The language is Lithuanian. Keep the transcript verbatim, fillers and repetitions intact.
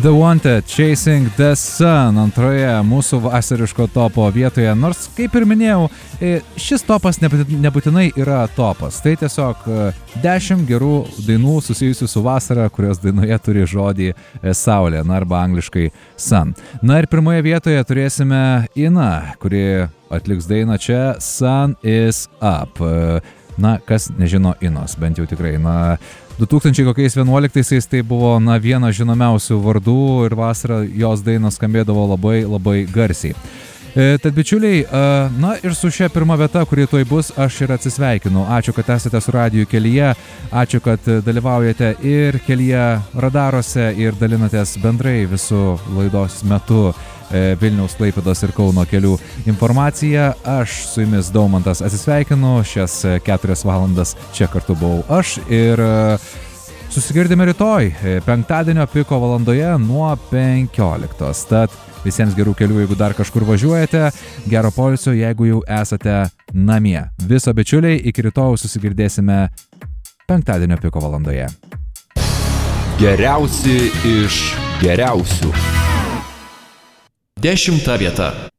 The Wanted, Chasing the Sun antroje mūsų vasariško topo vietoje, nors, kaip ir minėjau, šis topas nebūtinai yra topas. Tai tiesiog dešimt gerų dainų susijusių su vasara, kurios dainoje turi žodį saulė, na arba angliškai sun. Na ir pirmoje vietoje turėsime Ina, kuri atliks dainą čia Sun is Up. Na, kas nežino Inos, bent jau tikrai, na, du tūkstančiai vienuoliktaisiais tai buvo, na, vienas žinomiausių vardų ir vasarą jos dainos skambėdavo labai, labai garsiai. E, tad bičiuliai, e, na ir su šia pirma vieta, kuri tuoj bus, aš ir atsisveikinu. Ačiū, kad esate su radiju kelyje, ačiū, kad dalyvaujate ir kelyje radaruose ir dalinatės bendrai visų laidos metu Vilniaus, Klaipėdos ir Kauno kelių informacija. Aš su jumis Daumantas atsisveikinu, šias keturias valandas čia kartu buvau aš ir susigirdime rytoj, penktadienio piko valandoje nuo penkioliktos. Tad visiems gerų kelių, jeigu dar kažkur važiuojate, gero poilsio, jeigu jau esate namie. Viso bičiuliai, iki rytojaus susigirdėsime penktadienio piko valandoje. Geriausi iš geriausių. Dešimta vieta.